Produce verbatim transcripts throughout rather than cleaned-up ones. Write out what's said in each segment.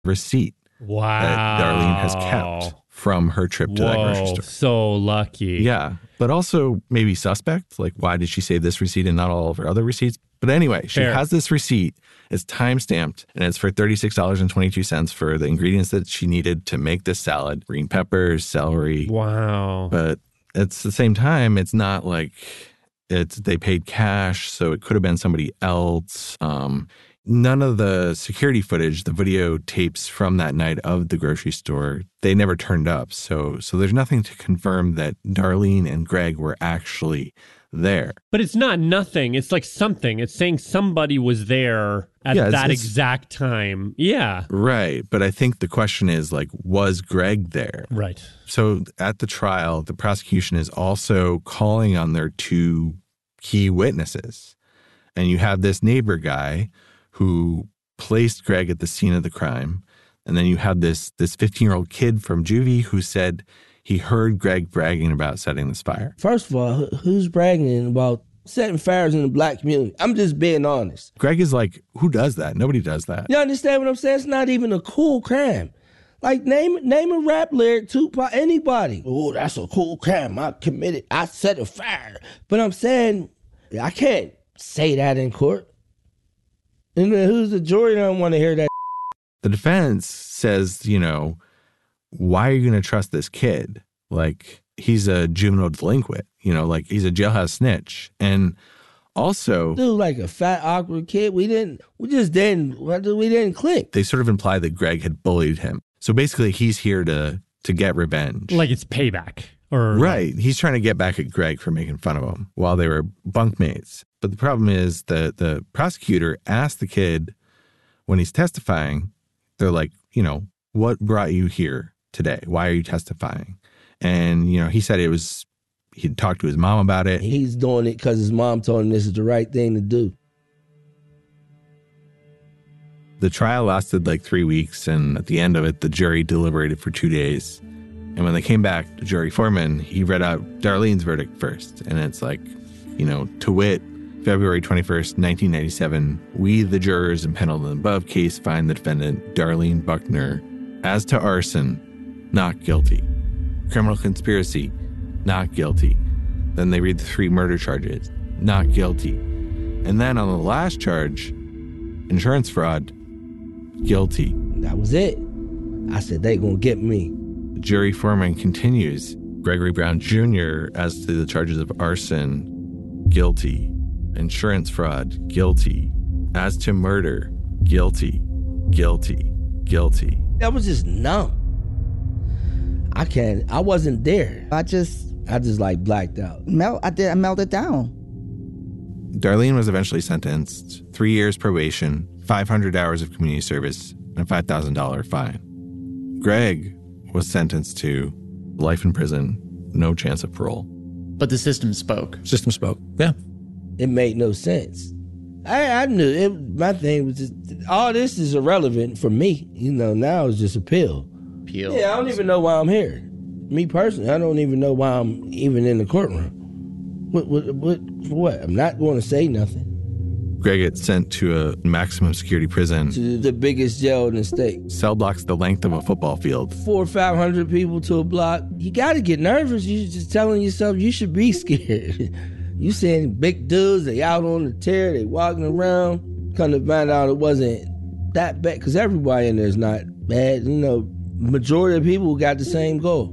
receipt wow. that Darlene has kept from her trip to Whoa, that grocery store. So lucky. Yeah, but also maybe suspect. Like, why did she save this receipt and not all of her other receipts? But anyway, she Fair. has this receipt. It's time-stamped, and it's for thirty-six dollars and twenty-two cents for the ingredients that she needed to make this salad. Green peppers, celery. Wow. But at the same time, it's not like it's they paid cash, so it could have been somebody else. Um, none of the security footage, the videotapes from that night of the grocery store, they never turned up. So, so there's nothing to confirm that Darlene and Greg were actually there. But it's not nothing. It's like something. It's saying somebody was there at Yeah, it's- that it's- exact time. Yeah. Right. But I think the question is, like, was Greg there? Right. So at the trial, the prosecution is also calling on their two key witnesses. And you have this neighbor guy who placed Greg at the scene of the crime. And then you have this this fifteen-year-old kid from juvie who said he heard Greg bragging about setting this fire. First of all, who- who's bragging about setting fires in the black community? I'm just being honest. Greg is like, who does that? Nobody does that. You understand what I'm saying? It's not even a cool crime. Like, name name a rap lyric, Tupac, anybody. Oh, that's a cool crime. I committed, I set a fire. But I'm saying, I can't say that in court. And then who's the jury don't want to hear that? The defense says, you know, why are you going to trust this kid? Like, he's a juvenile delinquent, you know, like he's a jailhouse snitch. And also, Dude, like a fat, awkward kid. We didn't, we just didn't, we didn't click. they sort of imply that Greg had bullied him. So basically, he's here to to get revenge. Like it's payback. Or Right. He's trying to get back at Greg for making fun of him while they were bunkmates. But the problem is that the prosecutor asked the kid when he's testifying, they're like, you know, what brought you here today? Why are you testifying? And, you know, he said it was, he'd talked to his mom about it. He's doing it because his mom told him this is the right thing to do. The trial lasted like three weeks. And at the end of it, the jury deliberated for two days. And when they came back, the jury foreman, he read out Darlene's verdict first. And it's like, you know, to wit, February twenty-first, nineteen ninety-seven, we, the jurors impaneled in the above case, find the defendant, Darlene Buckner, as to arson, not guilty. Criminal conspiracy, not guilty. Then they read the three murder charges, not guilty. And then on the last charge, insurance fraud, guilty. That was it. I said, they gonna get me. The jury foreman continues, Gregory Brown Junior as to the charges of arson, guilty. Insurance fraud, guilty. As to murder, guilty, guilty, guilty. I was just numb. I can't, I wasn't there. I just I just like blacked out. melt. I did. I melted down. Darlene was eventually sentenced, three years probation, five hundred hours of community service, and a five thousand dollars fine. Greg was sentenced to life in prison, no chance of parole. But the system spoke. System spoke. Yeah. It made no sense. I, I knew it. My thing was just, all this is irrelevant for me. You know, now it's just a pill. Peel. Yeah, I don't even know why I'm here. Me personally, I don't even know why I'm even in the courtroom. What, what, what, for what? I'm not going to say nothing. Greg gets sent to a maximum security prison. To the biggest jail in the state. Cell blocks the length of a football field. Four or five hundred people to a block. You got to get nervous. You're just telling yourself you should be scared. You seeing big dudes, they out on the tear, they walking around. Come to find out it wasn't that bad, because everybody in there is not bad. You know, majority of people got the same goal,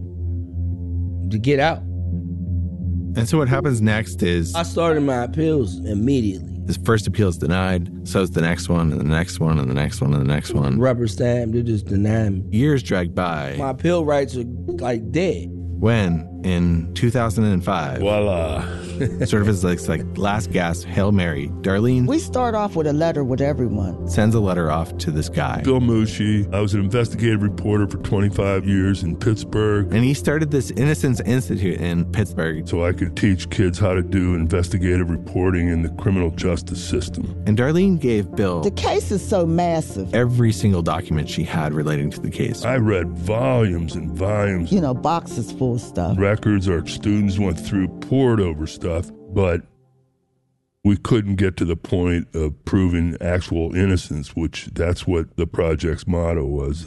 to get out. And so what happens next is I started my appeals immediately. this first appeal is denied, so is the next one, and the next one, and the next one, and the next one. Rubber stamp, they just denied me. Years drag by. My appeal rights are like dead. When, in two thousand five, Voila. sort of as like, like last gasp, Hail Mary, Darlene We start off with a letter with everyone. sends a letter off to this guy. Bill Mushi. I was an investigative reporter for twenty-five years in Pittsburgh, And he started this Innocence Institute in Pittsburgh. so I could teach kids how to do investigative reporting in the criminal justice system. And Darlene gave Bill The case is so massive. every single document she had relating to the case. I read volumes and volumes. You know, boxes full of stuff. Records our students went through, poured over stuff, but we couldn't get to the point of proving actual innocence, which that's what the project's motto was.